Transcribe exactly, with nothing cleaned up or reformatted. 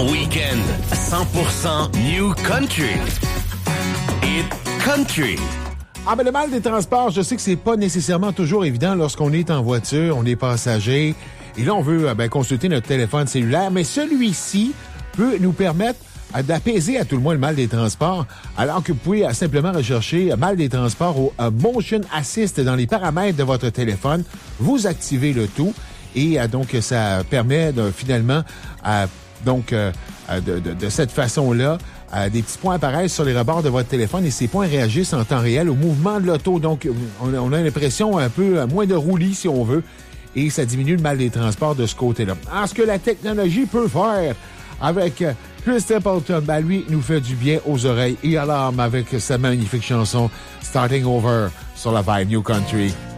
Weekend cent pour cent New Country. It Country. Ah ben le mal des transports, je sais que c'est pas nécessairement toujours évident lorsqu'on est en voiture, on est passager, et là on veut ben, consulter notre téléphone cellulaire, mais celui-ci peut nous permettre d'apaiser à tout le moins le mal des transports, alors que vous pouvez simplement rechercher mal des transports au uh, Motion Assist dans les paramètres de votre téléphone. Vous activez le tout et uh, donc ça permet de, finalement, uh, donc uh, de, de, de cette façon-là, uh, des petits points apparaissent sur les rebords de votre téléphone et ces points réagissent en temps réel au mouvement de l'auto. Donc on, on a l'impression un peu uh, moins de roulis si on veut et ça diminue le mal des transports de ce côté-là. Alors, ce que la technologie peut faire avec Chris Stapleton, ben lui, nous fait du bien aux oreilles et à l'âme avec sa magnifique chanson Starting Over sur la Vibe New Country.